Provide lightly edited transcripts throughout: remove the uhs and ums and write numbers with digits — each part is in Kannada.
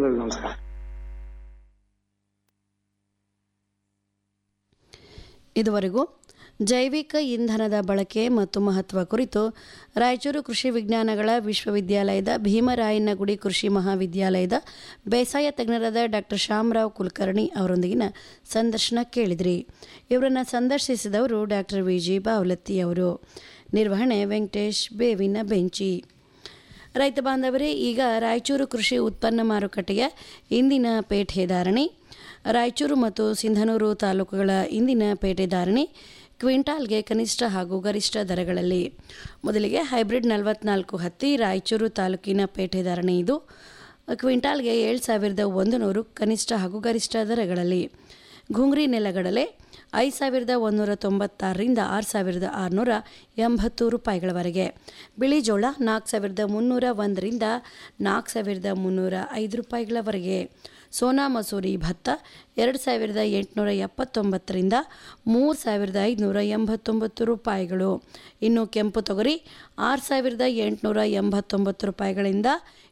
ಧನ್ಯವಾದಗಳು. ನಮಸ್ಕಾರ. ಇದುವರೆಗೂ ಜೈವಿಕ ಇಂಧನದ ಬಳಕೆ ಮತ್ತು ಮಹತ್ವ ಕುರಿತು ರಾಯಚೂರು ಕೃಷಿ ವಿಜ್ಞಾನಗಳ ವಿಶ್ವವಿದ್ಯಾಲಯದ ಭೀಮರಾಯನಗುಡಿ ಕೃಷಿ ಮಹಾವಿದ್ಯಾಲಯದ ಬೇಸಾಯ ತಜ್ಞರಾದ ಡಾಕ್ಟರ್ ಶ್ಯಾಮರಾವ್ ಕುಲಕರ್ಣಿ ಅವರೊಂದಿಗಿನ ಸಂದರ್ಶನ ಕೇಳಿದ್ರಿ. ಇವರನ್ನು ಸಂದರ್ಶಿಸಿದವರು ಡಾಕ್ಟರ್ ವಿಜಿ ಬಾವಲತ್ತಿ ಅವರು. ನಿರ್ವಹಣೆ ವೆಂಕಟೇಶ್ ಬೇವಿನ ಬೆಂಚಿ. ರೈತ ಬಾಂಧವರೇ, ಈಗ ರಾಯಚೂರು ಕೃಷಿ ಉತ್ಪನ್ನ ಮಾರುಕಟ್ಟೆಯ ಇಂದಿನ ಪೇಟೆ ಧಾರಣೆ. ರಾಯಚೂರು ಮತ್ತು ಸಿಂಧನೂರು ತಾಲೂಕುಗಳ ಇಂದಿನ ಪೇಟೆ ಧಾರಣೆ ಕ್ವಿಂಟಾಲ್ಗೆ ಕನಿಷ್ಠ ಹಾಗೂ ಗರಿಷ್ಠ ದರಗಳಲ್ಲಿ. ಮೊದಲಿಗೆ ಹೈಬ್ರಿಡ್ 44 ಹತ್ತಿ ರಾಯಚೂರು ತಾಲೂಕಿನ ಪೇಟೆ ಧಾರಣೆ ಇದು. ಕ್ವಿಂಟಾಲ್ಗೆ 7,100 ಕನಿಷ್ಠ ಹಾಗೂ ಗರಿಷ್ಠ ದರಗಳಲ್ಲಿ. ಘುಂಗ್ರಿ ನೆಲಗಡಲೆ 5,196ರಿಂದ 6,680 ರೂಪಾಯಿಗಳವರೆಗೆ. ಬಿಳಿ ಜೋಳ 4,301ರಿಂದ 4,305 ರೂಪಾಯಿಗಳವರೆಗೆ. ಸೋನಾ ಮಸೂರಿ ಭತ್ತ 2,879ರಿಂದ 3,589 ರೂಪಾಯಿಗಳು. ಇನ್ನು ಕೆಂಪು ತೊಗರಿ 6,889 ರೂಪಾಯಿಗಳಿಂದ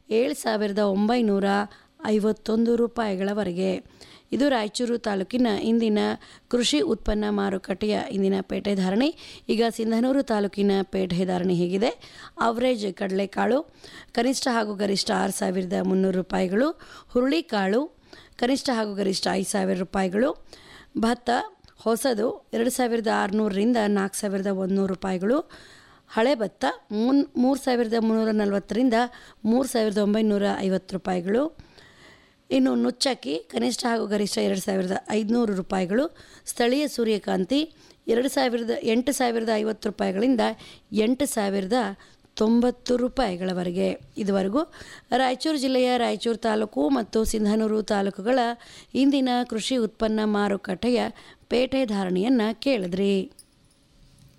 7,951 ರೂಪಾಯಿಗಳವರೆಗೆ. ಇದು ರಾಯಚೂರು ತಾಲೂಕಿನ ಇಂದಿನ ಕೃಷಿ ಉತ್ಪನ್ನ ಮಾರುಕಟ್ಟೆಯ ಇಂದಿನ ಪೇಟೆ ಧಾರಣೆ. ಈಗ ಸಿಂಧನೂರು ತಾಲೂಕಿನ ಪೇಟೆ ಧಾರಣೆ ಹೇಗಿದೆ. ಅವರೇಜ್ ಕಡಲೆಕಾಳು ಕನಿಷ್ಠ ಹಾಗೂ ಗರಿಷ್ಠ 6,300 ರೂಪಾಯಿಗಳು. ಹುರುಳಿಕಾಳು ಕನಿಷ್ಠ ಹಾಗೂ ಗರಿಷ್ಠ 5,000 ರೂಪಾಯಿಗಳು. ಭತ್ತ ಹೊಸದು 2,600ರಿಂದ 4,100 ರೂಪಾಯಿಗಳು. ಹಳೆ ಭತ್ತ 3,340ರಿಂದ 3,950 ರೂಪಾಯಿಗಳು. ಇನ್ನು ನುಚ್ಚಕ್ಕಿ ಕನಿಷ್ಠ ಹಾಗೂ ಗರಿಷ್ಠ 2,500 ರೂಪಾಯಿಗಳು. ಸ್ಥಳೀಯ ಸೂರ್ಯಕಾಂತಿ 8,050 ರೂಪಾಯಿಗಳಿಂದ 8,090 ರೂಪಾಯಿಗಳವರೆಗೆ. ಇದುವರೆಗೂ ರಾಯಚೂರು ಜಿಲ್ಲೆಯ ರಾಯಚೂರು ತಾಲೂಕು ಮತ್ತು ಸಿಂಧನೂರು ತಾಲೂಕುಗಳ ಇಂದಿನ ಕೃಷಿ ಉತ್ಪನ್ನ ಮಾರುಕಟ್ಟೆಯ ಪೇಟೆ ಧಾರಣೆಯನ್ನು ಕೇಳಿದ್ರಿ.